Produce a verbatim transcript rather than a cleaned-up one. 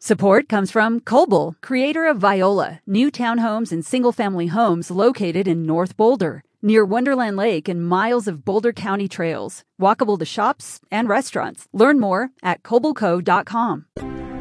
Support comes from Coble, creator of Viola, new townhomes and single-family homes located in North Boulder, near Wonderland Lake and miles of Boulder County trails, walkable to shops and restaurants. Learn more at coble co dot com.